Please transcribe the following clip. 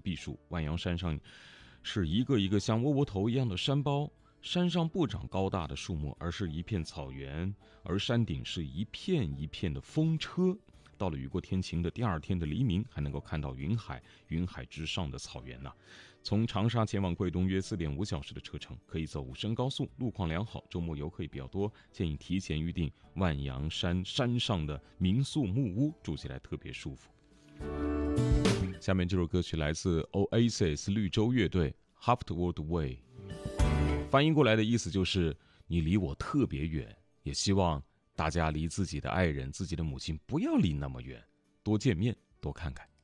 避暑。万阳山上是一个一个像窝窝头一样的山包，山上不长高大的树木，而是一片草原，而山顶是一片一片的风车。到了雨过天晴的第二天的黎明，还能够看到云海，云海之上的草原呐。从长沙前往桂东约4.5小时的车程，可以走武深高速，路况良好，周末游客也比较多，建议提前预定万阳山山上的民宿木屋，住起来特别舒服。下面这首歌曲来自 Oasis 绿洲乐队 Halfway Way， 翻译过来的意思就是你离我特别远，也希望大家离自己的爱人、自己的母亲不要离那么远，多见面，多看看。